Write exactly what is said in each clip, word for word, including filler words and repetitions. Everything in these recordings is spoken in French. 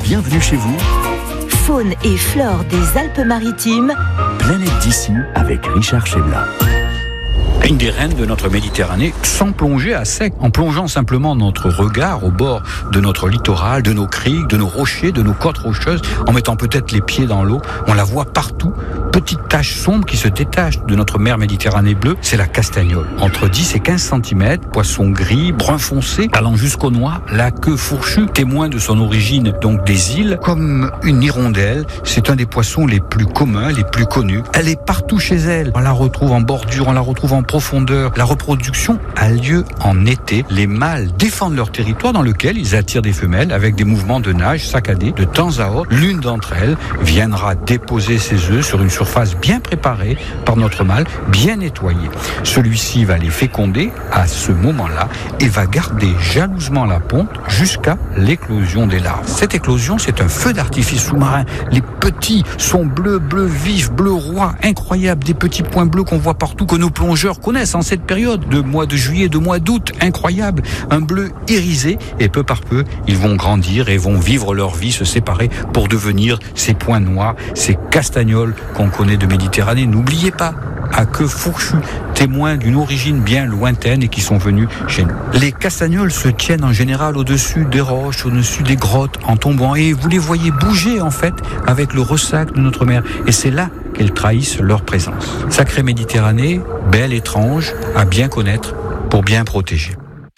bienvenue chez vous. Faune et flore des Alpes-Maritimes. Planète d'ici avec Richard Chebla. Une des reines de notre Méditerranée, sans plonger à sec, en plongeant simplement notre regard au bord de notre littoral, de nos criques, de nos rochers, de nos côtes rocheuses, en mettant peut-être les pieds dans l'eau. On la voit partout, petite tache sombre qui se détache de notre mer Méditerranée bleue, c'est la castagnole. Entre dix et quinze centimètres, poisson gris, brun foncé, allant jusqu'au noir, la queue fourchue, témoin de son origine, donc des îles, comme une hirondelle. C'est un des poissons les plus communs, les plus connus. Elle est partout chez elle. On la retrouve en bordure, on la retrouve en profondeur. La reproduction a lieu en été. Les mâles défendent leur territoire dans lequel ils attirent des femelles avec des mouvements de nage saccadés. De temps à autre, l'une d'entre elles viendra déposer ses œufs sur une surface bien préparée par notre mâle, bien nettoyée. Celui-ci va les féconder à ce moment-là et va garder jalousement la ponte jusqu'à l'éclosion des larves. Cette éclosion, c'est un feu d'artifice sous-marin. Les petits sont bleus, bleus vifs, bleus rois, incroyables, des petits points bleus qu'on voit partout, que nos plongeurs connaissent en cette période de mois de juillet, de mois d'août, incroyable, un bleu irisé, et peu par peu, ils vont grandir et vont vivre leur vie, se séparer pour devenir ces points noirs, ces castagnols qu'on connaît de Méditerranée. N'oubliez pas, à queue fourchue, témoins d'une origine bien lointaine et qui sont venus chez nous. Les castagnols se tiennent en général au-dessus des roches, au-dessus des grottes, en tombant, et vous les voyez bouger en fait avec le ressac de notre mer, et c'est là qu'elles trahissent leur présence. Sacrée Méditerranée, belle, étrange, à bien connaître pour bien protéger.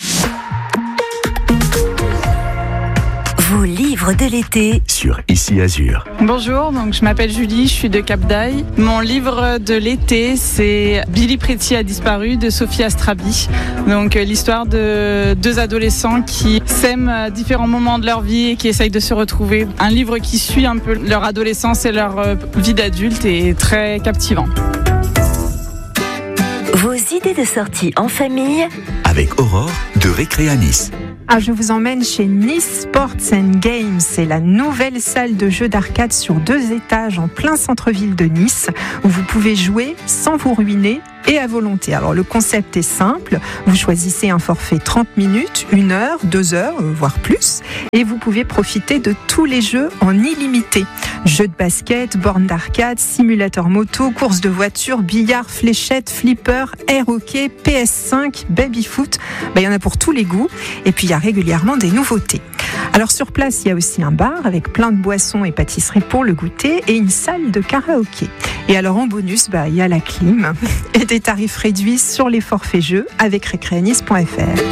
Vos livres de l'été sur Ici Azur. Bonjour, donc je m'appelle Julie, je suis de Cap d'Aille. Mon livre de l'été, c'est Billy Pretty a disparu de Sophie Astrabi. Donc l'histoire de deux adolescents qui s'aiment à différents moments de leur vie et qui essayent de se retrouver. Un livre qui suit un peu leur adolescence et leur vie d'adulte et très captivant. Vos idées de sortie en famille avec Aurore de Récré à Nice. Ah, je vous emmène chez Nice Sports and Games. C'est la nouvelle salle de jeux d'arcade sur deux étages en plein centre-ville de Nice, où vous pouvez jouer sans vous ruiner et à volonté. Alors le concept est simple, vous choisissez un forfait trente minutes, une heure, deux heures, voire plus, et vous pouvez profiter de tous les jeux en illimité. Jeux de basket, bornes d'arcade, simulateurs moto, courses de voitures, billard, fléchettes, flipper, air hockey, P S cinq, baby-foot, ben, il y en a pour tous les goûts, et puis il y a régulièrement des nouveautés. Alors sur place, il y a aussi un bar avec plein de boissons et pâtisseries pour le goûter et une salle de karaoké. Et alors en bonus, bah, il y a la clim et des tarifs réduits sur les forfaits jeux avec récréanis point f r.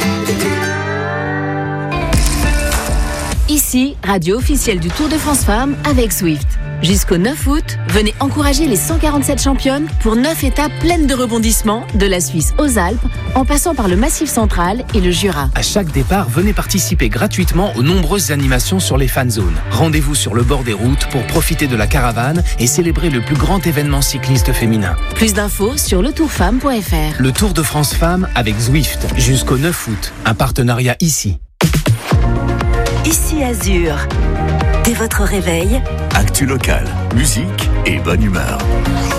Ici, radio officielle du Tour de France Femmes avec Zwift. Jusqu'au neuf août, venez encourager les cent quarante-sept championnes pour neuf étapes pleines de rebondissements, de la Suisse aux Alpes, en passant par le Massif central et le Jura. À chaque départ, venez participer gratuitement aux nombreuses animations sur les fan zones. Rendez-vous sur le bord des routes pour profiter de la caravane et célébrer le plus grand événement cycliste féminin. Plus d'infos sur le tour femme point f r. Le Tour de France Femmes avec Zwift, jusqu'au neuf août. Un partenariat ici. Ici Azur. Dès votre réveil, actu local, musique et bonne humeur.